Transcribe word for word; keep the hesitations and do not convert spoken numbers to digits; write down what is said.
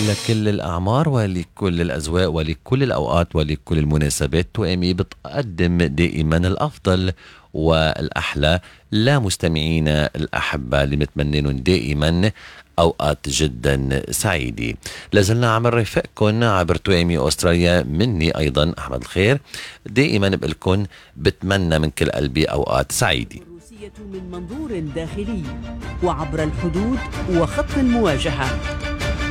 لكل الأعمار ولكل الأذواق ولكل الأوقات ولكل المناسبات. تو إم إي بتقدم دائما الأفضل والأحلى لمستمعينا الأحبة اللي متمنين دائما أوقات جدا سعيدة. لازلنا عم نرافقكم عبر تو إم إي أستراليا، مني أيضا أحمد الخير. دائما بقلكم بتمنى من كل قلبي أوقات سعيدة. من منظور داخلي وعبر الحدود وخط المواجهة.